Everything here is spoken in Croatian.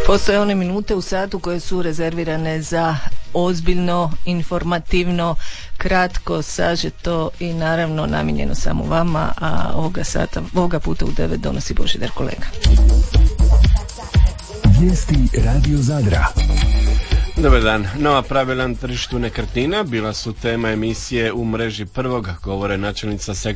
Postoje one minute u satu koje su rezervirane za ozbiljno, informativno, kratko, sažeto i naravno namijenjeno samo vama, a ovoga puta u 9 donosi Božidar kolega. Vijesti Radio Zadra. Dobar dan. Nova pravila na tržištu nekretnina bila su tema emisije U mreži prvog, govore načelnica sektora